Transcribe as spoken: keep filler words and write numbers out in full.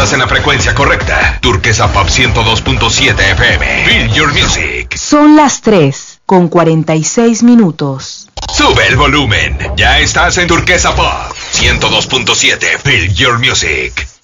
Estás en la frecuencia correcta. Turquesa Pop ciento dos punto siete F M. Feel your music. Son las tres con cuarenta y seis minutos. Sube el volumen. Ya estás en Turquesa Pop ciento dos punto siete. Feel your music.